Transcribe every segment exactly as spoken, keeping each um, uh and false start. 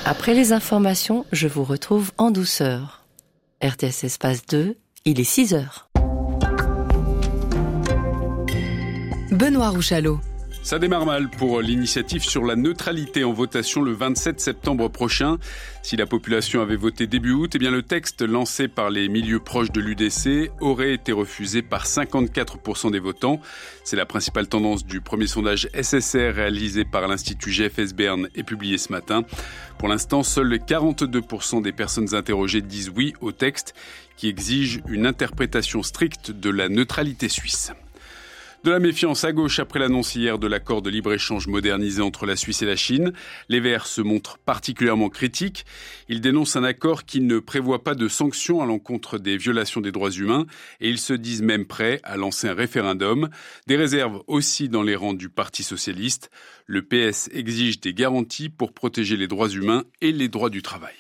Après les informations, je vous retrouve en douceur. R T S Espace deux, il est six heures. Benoît Rouchalot. Ça démarre mal pour l'initiative sur la neutralité en votation le vingt-sept septembre prochain. Si la population avait voté début août, eh bien le texte lancé par les milieux proches de l'U D C aurait été refusé par cinquante-quatre pour cent des votants. C'est la principale tendance du premier sondage S S R réalisé par l'Institut G F S Berne et publié ce matin. Pour l'instant, seuls quarante-deux pour cent des personnes interrogées disent oui au texte qui exige une interprétation stricte de la neutralité suisse. De la méfiance à gauche après l'annonce hier de l'accord de libre-échange modernisé entre la Suisse et la Chine. Les Verts se montrent particulièrement critiques. Ils dénoncent un accord qui ne prévoit pas de sanctions à l'encontre des violations des droits humains et ils se disent même prêts à lancer un référendum. Des réserves aussi dans les rangs du Parti socialiste. Le P S exige des garanties pour protéger les droits humains et les droits du travail.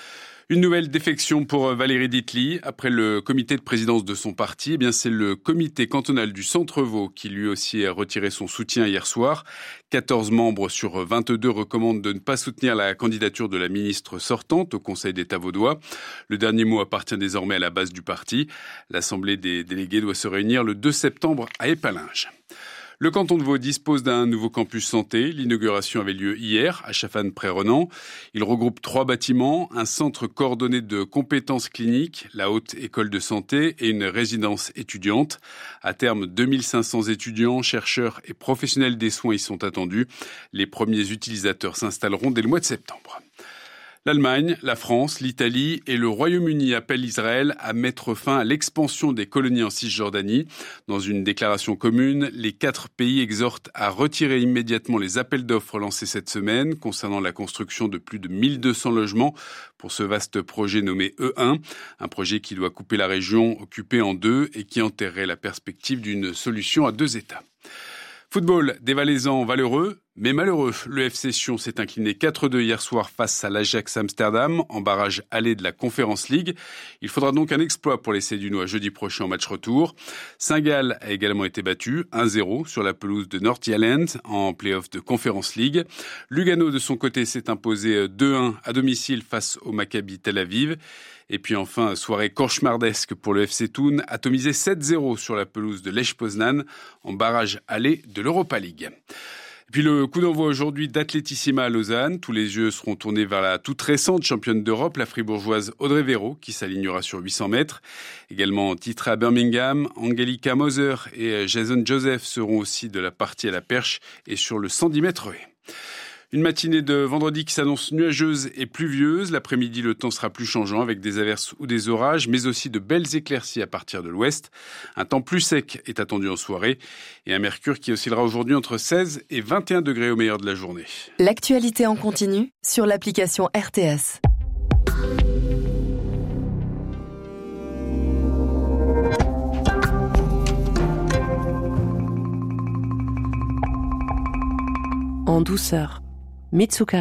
Une nouvelle défection pour Valérie Dietli. Après le comité de présidence de son parti, eh bien c'est le comité cantonal du Centre-Vaud qui lui aussi a retiré son soutien hier soir. quatorze membres sur vingt-deux recommandent de ne pas soutenir la candidature de la ministre sortante au Conseil d'État vaudois. Le dernier mot appartient désormais à la base du parti. L'Assemblée des délégués doit se réunir le deux septembre à Épalinges. Le canton de Vaud dispose d'un nouveau campus santé. L'inauguration avait lieu hier à Chafannes-près-Renan. Il regroupe trois bâtiments, un centre coordonné de compétences cliniques, la haute école de santé et une résidence étudiante. À terme, deux mille cinq cents étudiants, chercheurs et professionnels des soins y sont attendus. Les premiers utilisateurs s'installeront dès le mois de septembre. L'Allemagne, la France, l'Italie et le Royaume-Uni appellent Israël à mettre fin à l'expansion des colonies en Cisjordanie. Dans une déclaration commune, les quatre pays exhortent à retirer immédiatement les appels d'offres lancés cette semaine concernant la construction de plus de mille deux cents logements pour ce vaste projet nommé E un, un projet qui doit couper la région occupée en deux et qui enterrerait la perspective d'une solution à deux États. Football, des Valaisans valeureux, mais malheureux. Le F C Sion s'est incliné quatre deux hier soir face à l'Ajax Amsterdam en barrage aller de la Conference League. Il faudra donc un exploit pour les Sédunois jeudi prochain en match retour. Saint-Gall a également été battu un zéro sur la pelouse de North-Yealand en play-off de Conference League. Lugano de son côté s'est imposé deux un à domicile face au Maccabi Tel Aviv. Et puis enfin, soirée cauchemardesque pour le F C Thun, atomisé sept zéro sur la pelouse de Lech Poznan en barrage aller de l'Europa League. Et puis le coup d'envoi aujourd'hui d'Athletissima à Lausanne. Tous les yeux seront tournés vers la toute récente championne d'Europe, la fribourgeoise Audrey Véro, qui s'alignera sur huit cents mètres. Également titrée à Birmingham, Angelika Moser et Jason Joseph seront aussi de la partie à la perche et sur le cent dix mètres haies. Une matinée de vendredi qui s'annonce nuageuse et pluvieuse. L'après-midi, le temps sera plus changeant avec des averses ou des orages, mais aussi de belles éclaircies à partir de l'ouest. Un temps plus sec est attendu en soirée et un mercure qui oscillera aujourd'hui entre seize et vingt et un degrés au meilleur de la journée. L'actualité en continu sur l'application R T S. En douceur. Mitsuka